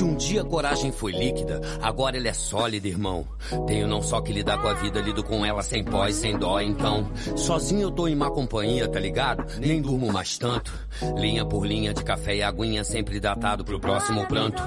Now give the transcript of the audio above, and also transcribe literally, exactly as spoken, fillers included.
Se um dia a coragem foi líquida, agora ela é sólida, irmão. Tenho não só que lidar com a vida, lido com ela sem pós, sem dó, então. Sozinho eu tô em má companhia, tá ligado? Nem durmo mais tanto. Linha por linha de café e aguinha, sempre datado pro próximo pranto.